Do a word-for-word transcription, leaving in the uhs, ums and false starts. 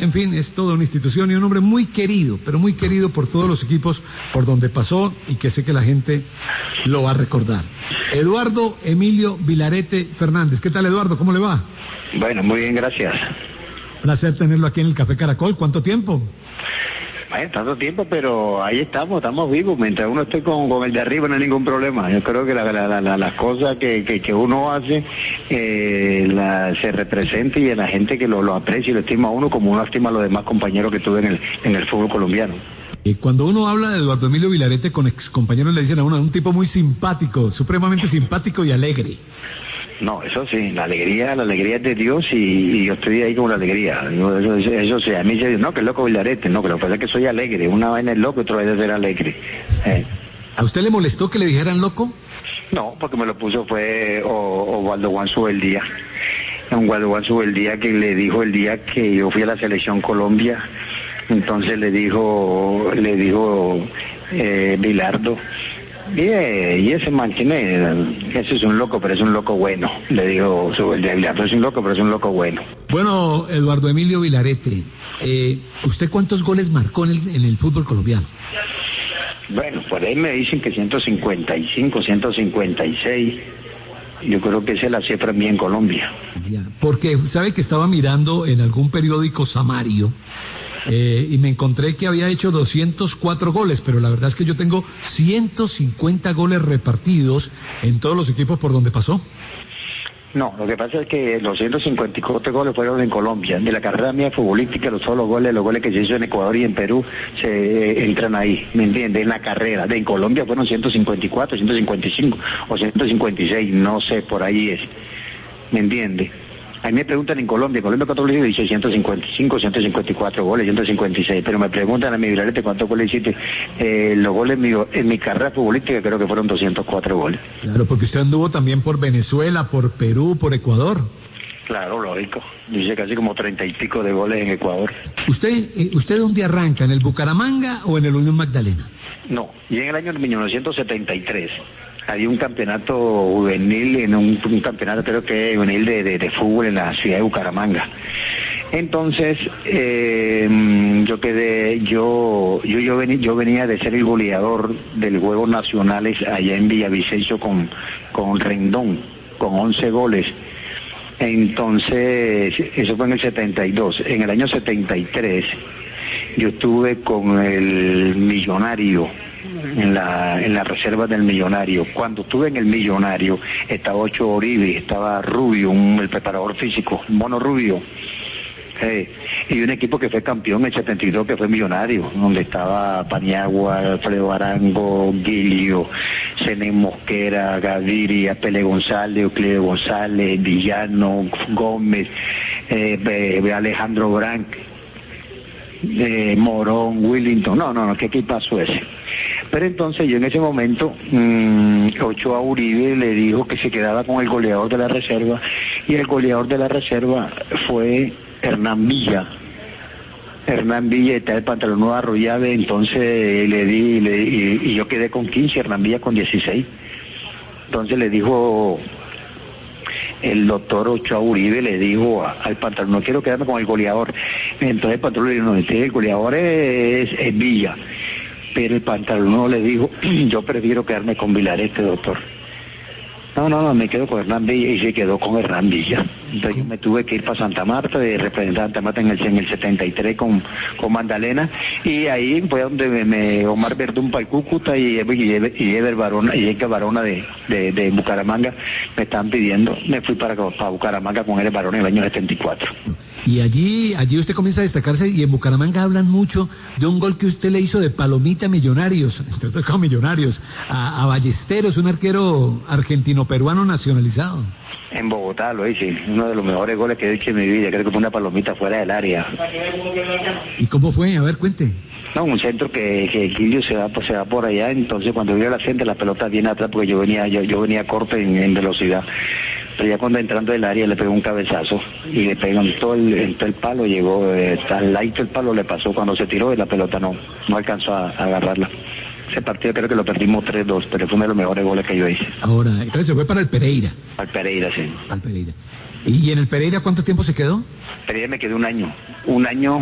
en fin, es toda una institución y un hombre muy querido, pero muy querido por todos los equipos por donde pasó y que sé que la gente lo va a recordar. Eduardo Emilio Vilarete Fernández. ¿Qué tal, Eduardo? ¿Cómo le va? Bueno, muy bien, gracias. Placer tenerlo aquí en el Café Caracol. ¿Cuánto tiempo? Bueno, tanto tiempo, pero ahí estamos, estamos vivos. Mientras uno esté con, con el de arriba no hay ningún problema. Yo creo que la, la, la, las cosas que, que, que uno hace eh, la, se representa y la gente que lo, lo aprecia y lo estima a uno como uno estima a los demás compañeros que tuve en el, en el fútbol colombiano. Eh, cuando uno habla de Eduardo Emilio Vilarete con excompañeros le dicen a uno, un tipo muy simpático, supremamente simpático y alegre. No, eso sí, la alegría, la alegría es de Dios y, y yo estoy ahí con la alegría. Yo, eso, eso, eso sí, a mí se dice, no, que loco Vilarete, no, que lo que pasa es que soy alegre, una vaina es loco, otra vez es ser alegre. Eh. ¿A usted le molestó que le dijeran loco? No, porque me lo puso fue Osvaldo Juan Subeldía. Osvaldo Juan Subeldía que le dijo el día que yo fui a la Selección Colombia, entonces le dijo, le dijo eh, Bilardo, y, y ese man tiene, ese es un loco, pero es un loco bueno, le dijo Subeldía, Bilardo es un loco, pero es un loco bueno. Bueno, Eduardo Emilio Vilarete, eh, ¿usted cuántos goles marcó en el, en el fútbol colombiano? Bueno, por ahí me dicen que ciento cincuenta y cinco, ciento cincuenta y seis. Yo creo que esa es la cifra mía en Colombia. Ya, porque sabe que estaba mirando en algún periódico samario eh, y me encontré que había hecho doscientos cuatro goles, pero la verdad es que yo tengo ciento cincuenta goles repartidos en todos los equipos por donde pasó. No, lo que pasa es que los ciento cincuenta y cuatro goles fueron en Colombia. De la carrera mía futbolística, los solo goles, los goles que se hizo en Ecuador y en Perú, se eh, entran ahí, ¿me entiendes? En la carrera. De en Colombia fueron ciento cincuenta y cuatro, ciento cincuenta y cinco o ciento cincuenta y seis, no sé, por ahí es, ¿me entiendes? A mí me preguntan en Colombia, en Colombia cuántos goles hice, ciento cincuenta y cinco, ciento cincuenta y cuatro goles, ciento cincuenta y seis, pero me preguntan a mi Vilarete cuántos goles hiciste. Eh, los goles míos, en mi carrera futbolística creo que fueron doscientos cuatro goles. Claro, porque usted anduvo también por Venezuela, por Perú, por Ecuador. Claro, lógico. Hice casi como treinta y pico de goles en Ecuador. ¿Usted eh, usted dónde arranca, en el Bucaramanga o en el Unión Magdalena? No, y en el año mil novecientos setenta y tres había un campeonato juvenil, en un, un campeonato creo que juvenil de, de, de fútbol en la ciudad de Bucaramanga. Entonces, eh, yo quedé, yo, yo, yo, venía, yo venía de ser el goleador del Juegos Nacionales allá en Villavicencio con, con Rendón, con once goles. Entonces, eso fue en el setenta y dos. En el año setenta y tres, yo estuve con el Millonario, en la en la reserva del Millonario. Cuando estuve en el Millonario, estaba Ocho Oribe, estaba Rubio, un, el preparador físico, Mono Rubio. Eh, y un equipo que fue campeón en el setenta y dos, que fue Millonario, donde estaba Paniagua, Alfredo Arango, Guilio, Zenén Mosquera, Gaviria, Pele González, Euclides González, Villano, Gómez, eh, eh, Alejandro Branc, eh, Morón, Willington. No, no, no, ¿qué equipazo ese? Pero entonces yo en ese momento, mmm, Ochoa Uribe le dijo que se quedaba con el goleador de la reserva, y el goleador de la reserva fue Hernán Villa. Hernán Villa está el pantalón arrollado, entonces le di, le, y, y yo quedé con quince, Hernán Villa con dieciséis. Entonces le dijo el doctor Ochoa Uribe, le dijo a, al pantalón, no quiero quedarme con el goleador. Entonces el pantalón le dijo, no, el goleador es, es Villa. Pero el pantalón le dijo, yo prefiero quedarme con Vilarete, doctor. No, no, no, me quedo con Hernán Villa, y se quedó con Hernán Villa. Entonces yo me tuve que ir para Santa Marta, de representar a Santa Marta en el, en el setenta y tres con, con Magdalena, y ahí fue donde me, me Omar Verdún para el Cúcuta y, y, y Ever Barona, y Ever Barona de, de, de Bucaramanga me estaban pidiendo. Me fui para, para Bucaramanga con Ever Barona en el año setenta y cuatro. Y allí, allí usted comienza a destacarse, y en Bucaramanga hablan mucho de un gol que usted le hizo de palomita a Millonarios, entre otros como Millonarios, a, a Ballesteros, un arquero argentino-peruano nacionalizado. En Bogotá lo hice, uno de los mejores goles que he hecho en mi vida, creo que fue una palomita fuera del área. ¿Y cómo fue? A ver, cuente. No, un centro que, que Guilio se va, pues, se va por allá, entonces cuando vio la gente, la pelota viene atrás, porque yo venía, yo, yo venía corto en, en velocidad. Pero ya cuando entrando del área le pegó un cabezazo y le pegó en todo el, en todo el palo, llegó eh, al ladito del palo, le pasó cuando se tiró y la pelota no, no alcanzó a, a agarrarla. Ese partido creo que lo perdimos tres dos, pero fue uno de los mejores goles que yo hice. Ahora, entonces se fue para el Pereira. Al Pereira, sí. Al Pereira. ¿Y en el Pereira cuánto tiempo se quedó? Pereira me quedé un año, un año